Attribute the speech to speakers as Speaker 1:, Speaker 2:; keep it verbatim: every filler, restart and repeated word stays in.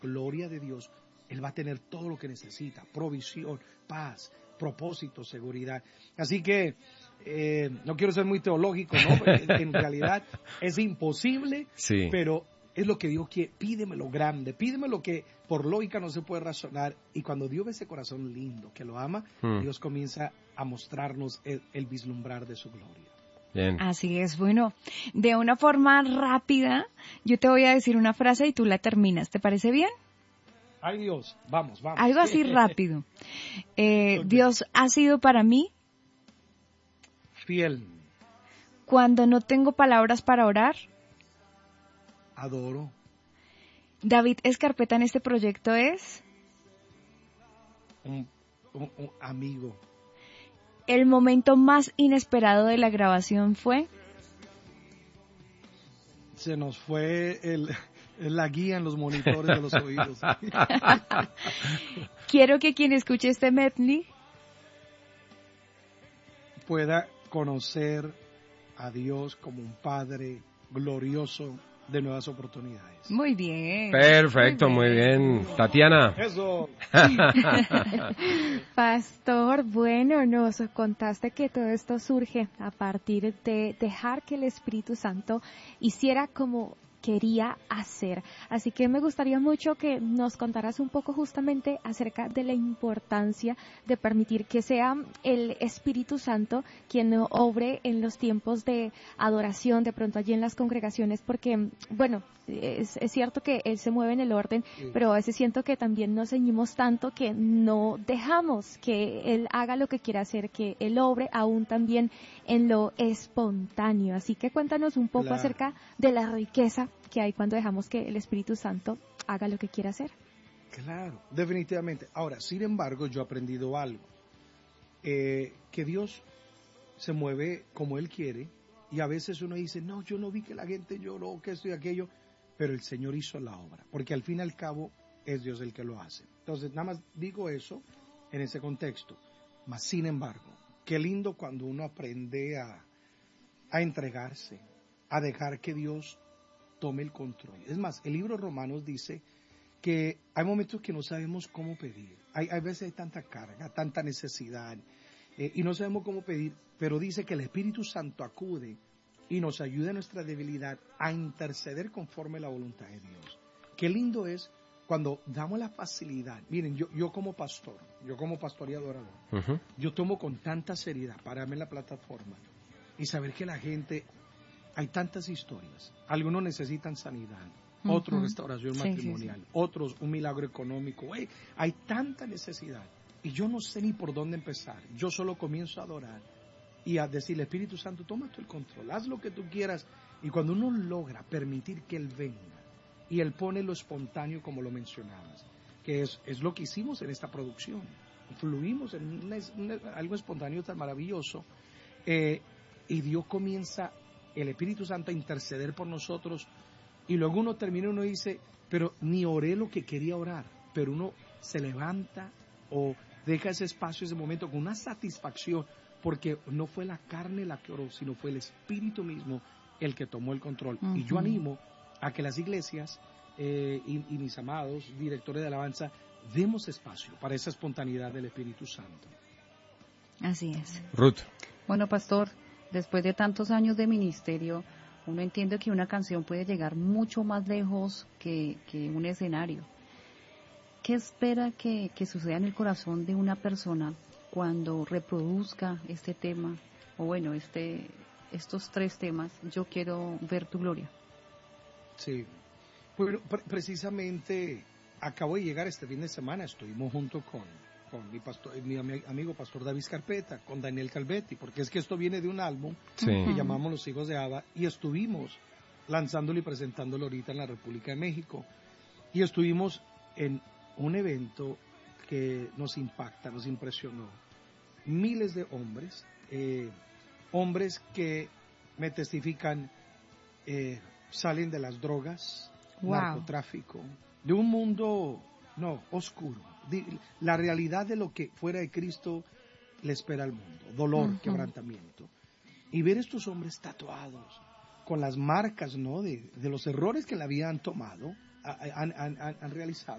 Speaker 1: gloria de Dios, él va a tener todo lo que necesita, provisión, paz, propósito, seguridad. Así que eh, no quiero ser muy teológico, ¿no? Porque en, en realidad es imposible,
Speaker 2: sí.
Speaker 1: pero es lo que Dios quiere. Pídeme lo grande, pídeme lo que por lógica no se puede razonar. Y cuando Dios ve ese corazón lindo que lo ama, hmm. Dios comienza a mostrarnos el, el vislumbrar de su gloria.
Speaker 2: Bien.
Speaker 3: Así es. Bueno, de una forma rápida, yo te voy a decir una frase y tú la terminas. ¿Te parece bien?
Speaker 1: Ay, Dios, vamos, vamos.
Speaker 3: Algo así rápido. Eh, okay. Dios ha sido para mí
Speaker 1: fiel.
Speaker 3: Cuando no tengo palabras para orar,
Speaker 1: adoro.
Speaker 3: David Escarpeta en este proyecto es
Speaker 1: un, un, un amigo.
Speaker 3: El momento más inesperado de la grabación fue
Speaker 1: se nos fue el, la guía en los monitores de los oídos.
Speaker 3: Quiero que quien escuche este medley
Speaker 1: pueda conocer a Dios como un Padre glorioso de nuevas oportunidades.
Speaker 3: Muy bien.
Speaker 2: Perfecto, muy bien. Muy bien. Tatiana.
Speaker 1: Eso.
Speaker 4: Pastor, bueno, nos contaste que todo esto surge a partir de dejar que el Espíritu Santo hiciera como quería hacer. Así que me gustaría mucho que nos contaras un poco justamente acerca de la importancia de permitir que sea el Espíritu Santo quien obre en los tiempos de adoración, de pronto allí en las congregaciones, porque, bueno, es, es cierto que Él se mueve en el orden, sí. Pero a veces siento que también nos ceñimos tanto que no dejamos que Él haga lo que quiera hacer, que Él obre aún también en lo espontáneo. Así que cuéntanos un poco claro. acerca de la riqueza que hay cuando dejamos que el Espíritu Santo haga lo que quiera hacer.
Speaker 1: Claro, definitivamente. Ahora, sin embargo, yo he aprendido algo, eh, que Dios se mueve como Él quiere, y a veces uno dice, no, yo no vi que la gente lloró, que esto y aquello, pero el Señor hizo la obra, porque al fin y al cabo es Dios el que lo hace. Entonces, nada más digo eso en ese contexto. Mas, sin embargo, qué lindo cuando uno aprende a, a entregarse, a dejar que Dios tome el control. Es más, el libro de Romanos dice que hay momentos que no sabemos cómo pedir. Hay, hay veces hay tanta carga, tanta necesidad, eh, y no sabemos cómo pedir, pero dice que el Espíritu Santo acude y nos ayuda en nuestra debilidad a interceder conforme a la voluntad de Dios. Qué lindo es cuando damos la facilidad. Miren, yo, yo como pastor, yo como pastor y adorador, uh-huh. yo tomo con tanta seriedad pararme en la plataforma y saber que la gente... Hay tantas historias. Algunos necesitan sanidad, uh-huh. otros restauración sí, matrimonial, sí, sí. otros un milagro económico. Hey, hay tanta necesidad y yo no sé ni por dónde empezar. Yo solo comienzo a adorar y a decirle, Espíritu Santo, toma tú el control, haz lo que tú quieras. Y cuando uno logra permitir que Él venga y Él pone lo espontáneo como lo mencionabas, que es, es lo que hicimos en esta producción. Fluimos en una, una, algo espontáneo tan maravilloso, eh, y Dios comienza el Espíritu Santo a interceder por nosotros, y luego uno termina y uno dice, pero ni oré lo que quería orar, pero uno se levanta o deja ese espacio, ese momento con una satisfacción, porque no fue la carne la que oró, sino fue el Espíritu mismo el que tomó el control. Uh-huh. Y yo animo a que las iglesias eh, y, y mis amados directores de alabanza demos espacio para esa espontaneidad del Espíritu Santo.
Speaker 3: Así es.
Speaker 2: Ruth.
Speaker 5: Bueno, pastor, después de tantos años de ministerio, uno entiende que una canción puede llegar mucho más lejos que, que un escenario. ¿Qué espera que, que suceda en el corazón de una persona cuando reproduzca este tema, o bueno, este, estos tres temas, Yo quiero ver tu gloria?
Speaker 1: Sí, bueno, pre- precisamente acabo de llegar este fin de semana, estuvimos junto con... con mi, pastor, mi amigo pastor David Escarpeta, con Daniel Calvetti, porque es que esto viene de un álbum sí. que llamamos Los Hijos de Abba, y estuvimos lanzándolo y presentándolo ahorita en la República de México, y estuvimos en un evento que nos impacta, nos impresionó. Miles de hombres, eh, hombres que me testifican, eh, salen de las drogas, wow. narcotráfico, de un mundo, no, oscuro. La realidad de lo que fuera de Cristo le espera al mundo, dolor, uh-huh. quebrantamiento, y ver estos hombres tatuados con las marcas, ¿no?, de, de los errores que le habían tomado, han, han, han, han realizado,